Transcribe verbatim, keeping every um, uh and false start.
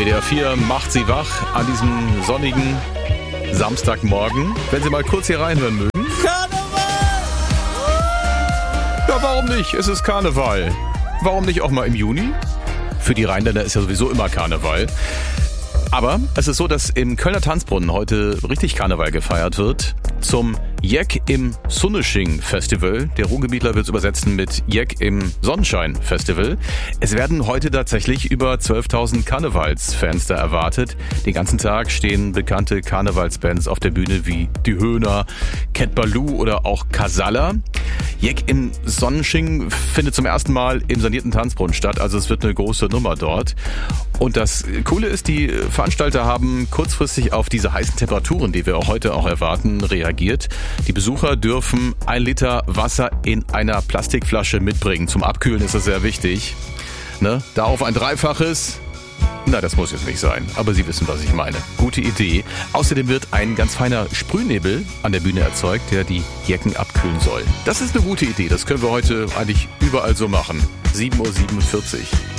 W D R vier macht Sie wach an diesem sonnigen Samstagmorgen. Wenn Sie mal kurz hier reinhören mögen. Karneval! Ja, warum nicht? Es ist Karneval. Warum nicht auch mal im Juni? Für die Rheinländer ist ja sowieso immer Karneval. Aber es ist so, dass im Kölner Tanzbrunnen heute richtig Karneval gefeiert wird. Zum Jeck im Sunnesching Festival. Der Ruhrgebietler wird es übersetzen mit Jeck im Sonnenschein Festival. Es werden heute tatsächlich über zwölftausend Karnevalsfans da erwartet. Den ganzen Tag stehen bekannte Karnevalsbands auf der Bühne wie Die Höhner, Cat Ballou oder auch Casalla. Jeck im Sonnensching findet zum ersten Mal im sanierten Tanzbrunnen statt. Also es wird eine große Nummer dort. Und das Coole ist, die Veranstalter haben kurzfristig auf diese heißen Temperaturen, die wir auch heute auch erwarten, reagiert. Die Besucher dürfen ein Liter Wasser in einer Plastikflasche mitbringen. Zum Abkühlen ist das sehr wichtig. Ne? Darauf ein Dreifaches. Na, das muss jetzt nicht sein, aber Sie wissen, was ich meine. Gute Idee. Außerdem wird ein ganz feiner Sprühnebel an der Bühne erzeugt, der die Jecken abkühlen soll. Das ist eine gute Idee. Das können wir heute eigentlich überall so machen. sieben Uhr siebenundvierzig.